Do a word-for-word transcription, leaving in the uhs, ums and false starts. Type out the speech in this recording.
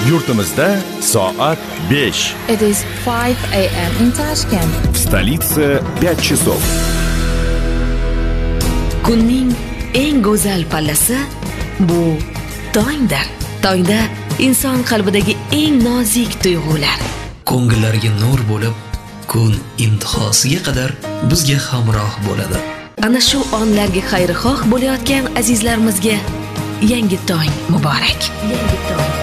Yurtimizda soat besh. It is five a m in Tashkent. В столице пять часов. Kunning eng go'zal pallasi bu tongdir. Tongda inson qalbidagi eng nozik tuyg'ular ko'ngillariga nur bo'lib, kun intihosiga qadar bizga hamroh bo'ladi. Ana shu onlarga xayrixoh bo'layotgan azizlarimizga yangi tong muborak. Yangi tong